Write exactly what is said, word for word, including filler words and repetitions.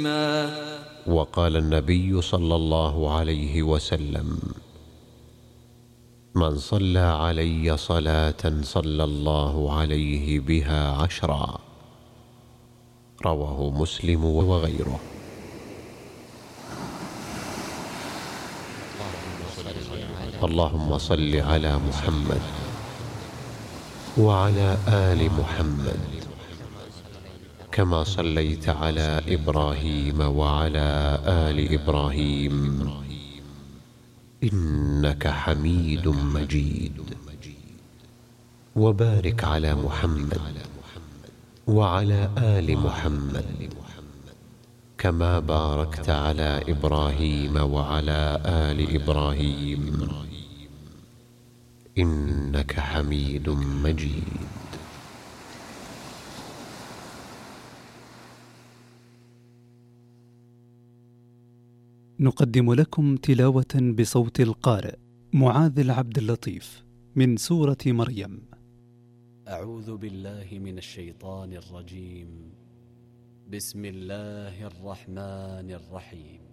وقال النبي صلى الله عليه وسلم: من صلى علي صلاة صلى الله عليه بها عشرا. رواه مسلم وغيره. اللهم صل على محمد وعلى آل محمد كما صليت على إبراهيم وعلى آل إبراهيم إنك حميد مجيد. وبارك على محمد وعلى آل محمد كما باركت على إبراهيم وعلى آل إبراهيم إنك حميد مجيد. نقدم لكم تلاوة بصوت القارئ معاذ العبد اللطيف من سورة مريم. أعوذ بالله من الشيطان الرجيم. بسم الله الرحمن الرحيم.